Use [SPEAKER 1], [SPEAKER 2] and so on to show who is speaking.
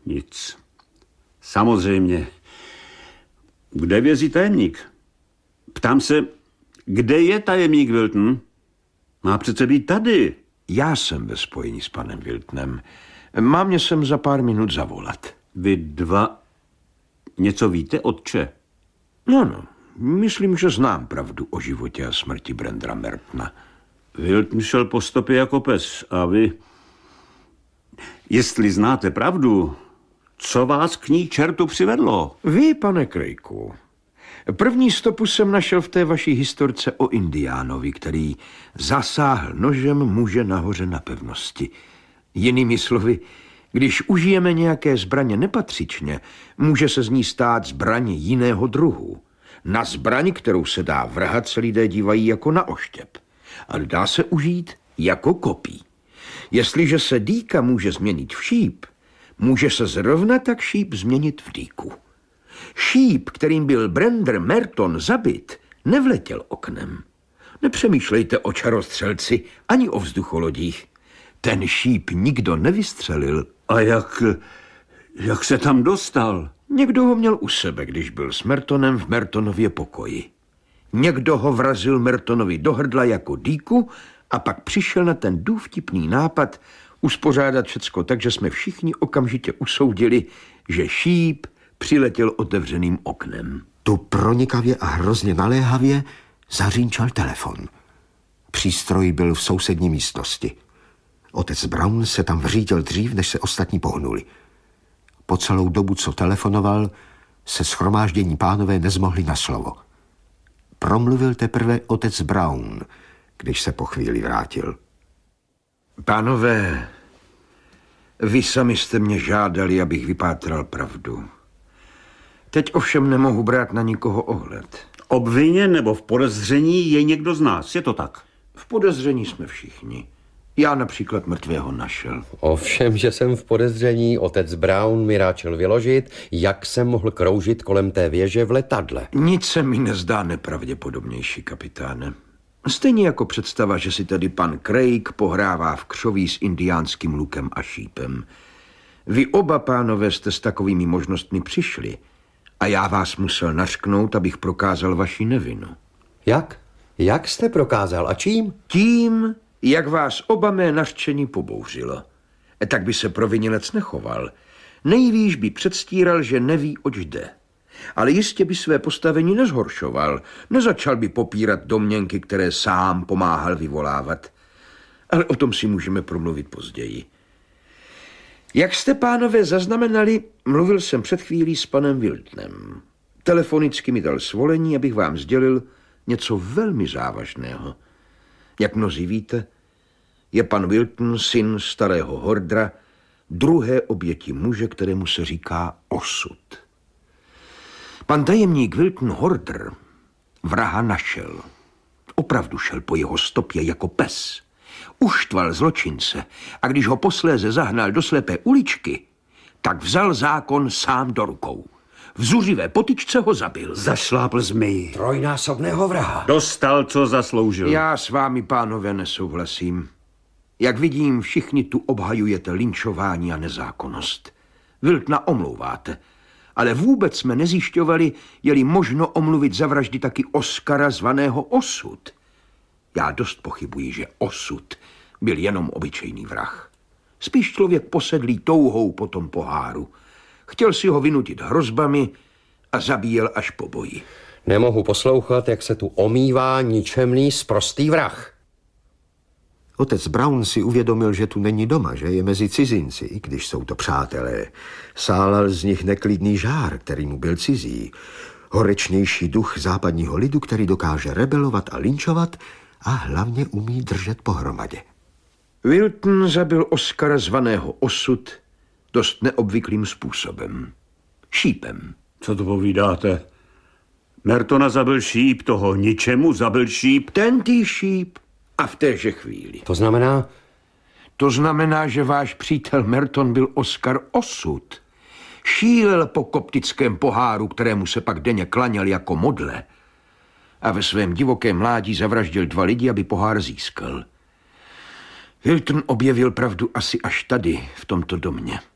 [SPEAKER 1] Nic. Samozřejmě. Kde vězí tajemník? Ptám se, kde je tajemník Wilton? Má přece být tady.
[SPEAKER 2] Já jsem ve spojení s panem Wiltonem. Má mě sem za pár minut zavolat.
[SPEAKER 1] Vy dva něco víte, otče?
[SPEAKER 2] No, myslím, že znám pravdu o životě a smrti Brendera Mertona.
[SPEAKER 1] Wilton šel po stopě jako pes a vy... Jestli znáte pravdu, co vás k ní čertu přivedlo?
[SPEAKER 2] Vy, pane Craigu, první stopu jsem našel v té vaší historce o Indiánovi, který zasáhl nožem muže nahoře na pevnosti. Jinými slovy, když užijeme nějaké zbraně nepatřičně, může se z ní stát zbraně jiného druhu. Na zbraň, kterou se dá vrhat, se lidé dívají jako na oštěp, ale dá se užít jako kopí. Jestliže se dýka může změnit v šíp, může se zrovna tak šíp změnit v dýku. Šíp, kterým byl Brender Merton zabit, nevletěl oknem. Nepřemýšlejte o čarostřelci ani o vzducholodích. Ten šíp nikdo nevystřelil.
[SPEAKER 1] A jak se tam dostal?
[SPEAKER 2] Někdo ho měl u sebe, když byl s Mertonem v Mertonově pokoji. Někdo ho vrazil Mertonovi do hrdla jako dýku a pak přišel na ten důvtipný nápad uspořádat všecko tak, že jsme všichni okamžitě usoudili, že šíp přiletěl otevřeným oknem.
[SPEAKER 3] Tu pronikavě a hrozně naléhavě zařínčal telefon. Přístroj byl v sousední místnosti. Otec Brown se tam vřítil dřív, než se ostatní pohnuli. Po celou dobu, co telefonoval, se shromáždění pánové nezmohli na slovo. Promluvil teprve otec Brown, když se po chvíli vrátil.
[SPEAKER 2] Pánové, vy sami jste mě žádali, abych vypátral pravdu. Teď ovšem nemohu brát na nikoho ohled.
[SPEAKER 1] Obviněn nebo v podezření je někdo z nás, je to tak?
[SPEAKER 2] V podezření jsme všichni. Já například mrtvého našel.
[SPEAKER 4] Ovšem, že jsem v podezření, otec Brown mi ráčil vyložit, jak jsem mohl kroužit kolem té věže v letadle.
[SPEAKER 2] Nic se mi nezdá nepravděpodobnější, kapitáne. Stejně jako představa, že si tady pan Craig pohrává v křoví s indiánským lukem a šípem. Vy oba, pánové, jste s takovými možnostmi přišli a já vás musel nařknout, abych prokázal vaši nevinu.
[SPEAKER 4] Jak? Jak jste prokázal a čím?
[SPEAKER 2] Tím, jak vás oba mé nařčení pobouřilo. Tak by se provinilec nechoval. Nejvýš by předstíral, že neví, oč jde. Ale jistě by své postavení nezhoršoval. Nezačal by popírat domněnky, které sám pomáhal vyvolávat. Ale o tom si můžeme promluvit později. Jak jste, pánové, zaznamenali, mluvil jsem před chvílí s panem Wiltonem. Telefonicky mi dal svolení, abych vám sdělil něco velmi závažného. Jak mnozí víte, je pan Wilton syn starého Hordra, druhé oběti muže, kterému se říká osud. Pan tajemník Wilton Hordr vraha našel. Opravdu šel po jeho stopě jako pes. Uštval zločince a když ho posléze zahnal do slepé uličky, tak vzal zákon sám do rukou. V zuřivé potyčce ho zabil.
[SPEAKER 1] Zašlápl zmiji.
[SPEAKER 4] Trojnásobného vraha.
[SPEAKER 1] Dostal, co zasloužil.
[SPEAKER 2] Já s vámi, pánové, nesouhlasím. Jak vidím, všichni tu obhajujete linčování a nezákonnost. Wiltona omlouváte, ale vůbec jsme nezjišťovali, je-li možno omluvit za vraždy taky Oskara zvaného Osud. Já dost pochybuji, že Osud byl jenom obyčejný vrah. Spíš člověk posedlý touhou po tom poháru. Chtěl si ho vynutit hrozbami a zabíjel až po boji.
[SPEAKER 4] Nemohu poslouchat, jak se tu omývá ničemný sprostý vrah.
[SPEAKER 3] Otec Brown si uvědomil, že tu není doma, že je mezi cizinci, i když jsou to přátelé. Sálal z nich neklidný žár, který mu byl cizí. Horečnější duch západního lidu, který dokáže rebelovat a linčovat a hlavně umí držet pohromadě.
[SPEAKER 2] Wilton zabil Oskara zvaného Osud dost neobvyklým způsobem. Šípem.
[SPEAKER 1] Co to povídáte? Mertona zabil šíp, toho ničemu zabil šíp.
[SPEAKER 2] Tentý šíp a v téže chvíli.
[SPEAKER 4] To znamená?
[SPEAKER 2] To znamená, že váš přítel Merton byl Oskar Osud. Šílel po koptickém poháru, kterému se pak denně klaněl jako modle. A ve svém divokém mládí zavraždil 2 lidi, aby pohár získal. Wilton objevil pravdu asi až tady, v tomto domě.